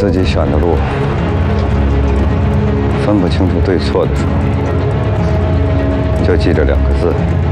自己选的路分不清楚对错的时候，你就记着2个字：